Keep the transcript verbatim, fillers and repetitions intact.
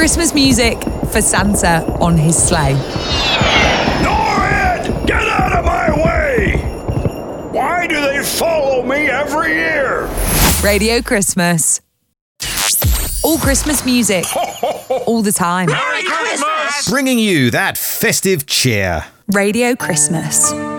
Christmas music for Santa on his sleigh. Norrid! Get out of my way! Why do they follow me every year? Radio Christmas. All Christmas music. All the time. Merry Christmas! Bringing you that festive cheer. Radio Christmas.